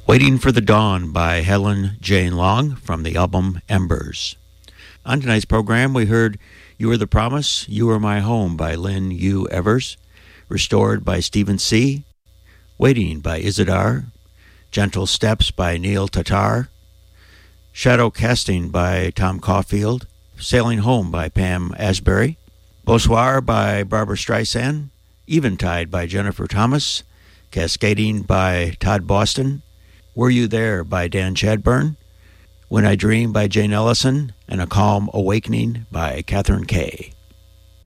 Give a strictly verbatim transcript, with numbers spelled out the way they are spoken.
Waiting for the Dawn by Helen Jane Long from the album Embers. On tonight's program, we heard You Are the Promise, You Are My Home by Lynn U. Evers, Restored by Stephen C., Waiting by Isidar, Gentle Steps by Neil Tatar, Shadow Casting by Tom Caulfield, Sailing Home by Pam Asbury, Bonsoir by Barbara Streisand, Eventide by Jennifer Thomas, Cascading by Todd Boston, Were You There by Dan Chadburn, When I Dream by Jane Ellison, and A Calm Awakening by Catherine Kay.